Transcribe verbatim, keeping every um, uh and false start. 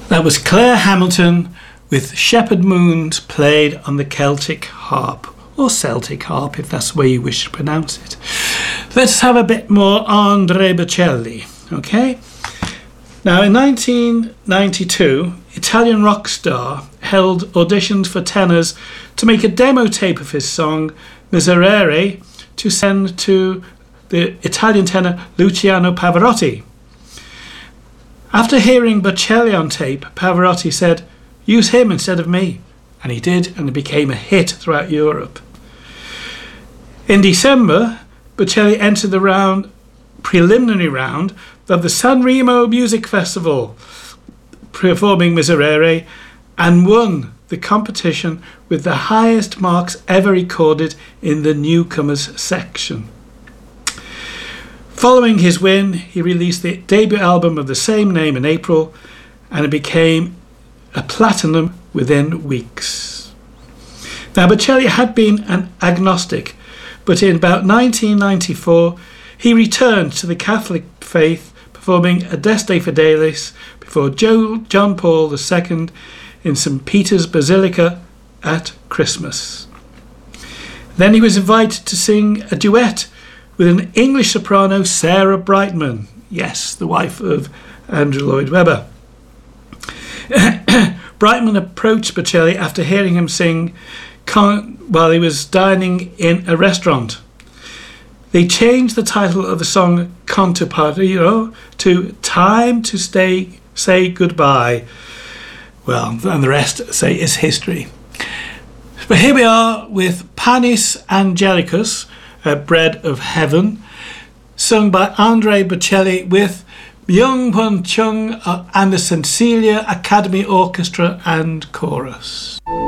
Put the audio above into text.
That was Claire Hamilton with Shepherd Moons played on the Celtic harp, or Celtic harp if that's the way you wish to pronounce it. Let's have a bit more Andrea Bocelli, okay? Now in nineteen ninety-two, Italian rock star held auditions for tenors to make a demo tape of his song Miserere to send to the Italian tenor Luciano Pavarotti. After hearing Bocelli on tape, Pavarotti said, "Use him instead of me." And he did, and it became a hit throughout Europe. In December, Bocelli entered the round, preliminary round of the Sanremo Music Festival, performing Miserere, and won the competition with the highest marks ever recorded in the newcomers section. Following his win, he released the debut album of the same name in April, and it became a platinum within weeks. Now, Bocelli had been an agnostic, but in about nineteen ninety-four, he returned to the Catholic faith, performing Adeste Fidelis before John Paul the Second in Saint Peter's Basilica at Christmas. Then he was invited to sing a duet with an English soprano, Sarah Brightman, yes, the wife of Andrew Lloyd Webber. Brightman approached Bocelli after hearing him sing Con- while he was dining in a restaurant. They changed the title of the song Canto Partito to Time to Stay, Say Goodbye. Well, and the rest, say, is history. But here we are with Panis Angelicus, uh, Bread of Heaven, sung by Andrea Bocelli with Myung Pun Chung uh, and the Cecilia Academy Orchestra and Chorus.